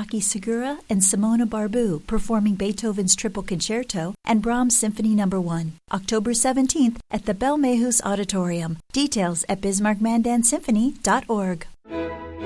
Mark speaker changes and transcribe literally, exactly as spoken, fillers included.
Speaker 1: Aki Segura and Simona Barbu performing Beethoven's Triple Concerto and Brahms Symphony Number one, October seventeenth at the Belmehus Auditorium. Details at bismarck mandan symphony dot org.